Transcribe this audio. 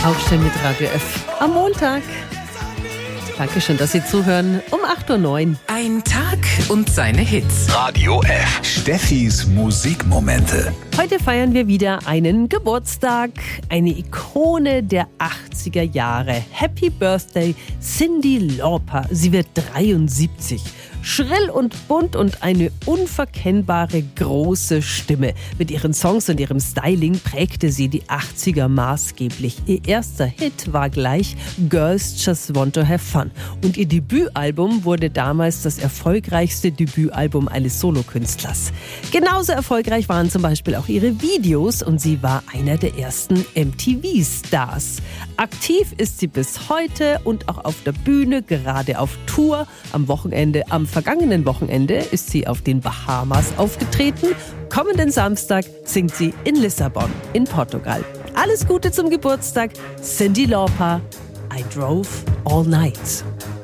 Aufstehen mit Radio F am Montag. Dankeschön, dass Sie zuhören. Um 8.09 Uhr. Ein Tag und seine Hits. Radio F. Steffis Musikmomente. Heute feiern wir wieder einen Geburtstag. Eine Ikone der 80er Jahre. Happy Birthday, Cyndi Lauper. Sie wird 73. Schrill und bunt und eine unverkennbare große Stimme. Mit ihren Songs und ihrem Styling prägte sie die 80er maßgeblich. Ihr erster Hit war gleich Girls Just Want to Have Fun. Und ihr Debütalbum wurde damals das erfolgreichste Debütalbum eines Solokünstlers. Genauso erfolgreich waren zum Beispiel auch ihre Videos und sie war einer der ersten MTV-Stars. Aktiv ist sie bis heute und auch auf der Bühne, gerade auf Tour. Am vergangenen Wochenende ist sie auf den Bahamas aufgetreten. Kommenden Samstag singt sie in Lissabon in Portugal. Alles Gute zum Geburtstag, Cyndi Lauper. I Drove All Night.